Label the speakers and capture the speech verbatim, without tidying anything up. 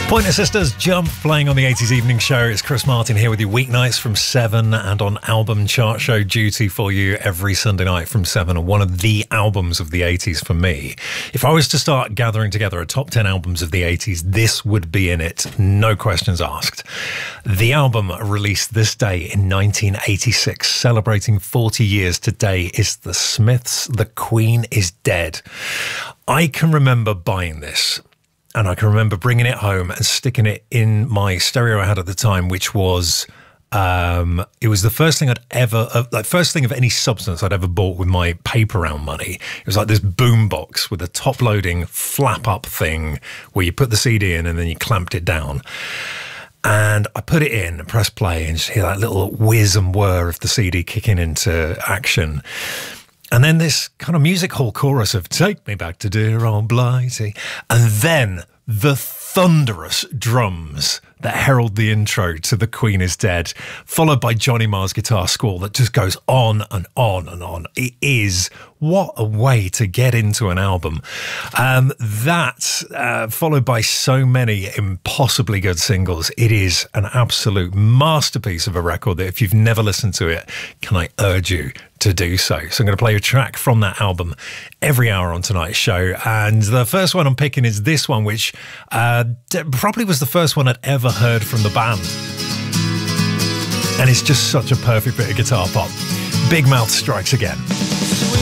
Speaker 1: Pointer Sisters, Jump, playing on the eighties Evening Show. It's Chris Martin here with you weeknights from seven and on album chart show duty for you every Sunday night from seven. And one of the albums of the eighties for me. If I was to start gathering together a top ten albums of the eighties, this would be in it, no questions asked. The album released this day in nineteen eighty-six, celebrating forty years today, is The Smiths' The Queen is Dead. I can remember buying this. And I can remember bringing it home and sticking it in my stereo I had at the time, which was, um, it was the first thing I'd ever, uh, like first thing of any substance I'd ever bought with my paper round money. It was like this boom box with a top loading flap up thing where you put the C D in and then you clamped it down. And I put it in and press play and just hear that little whiz and whir of the C D kicking into action. And then this kind of music hall chorus of "Take Me Back to Dear Old Blighty," and then the thunderous drums that herald the intro to The Queen is Dead, followed by Johnny Marr's guitar squall that just goes on and on and on. It is, what a way to get into an album. Um, that, uh, followed by so many impossibly good singles. It is an absolute masterpiece of a record that if you've never listened to it, can I urge you to do so. So I'm going to play a track from that album every hour on tonight's show. And the first one I'm picking is this one, which uh, probably was the first one I'd ever heard from the band. And it's just such a perfect bit of guitar pop. Big Mouth strikes again.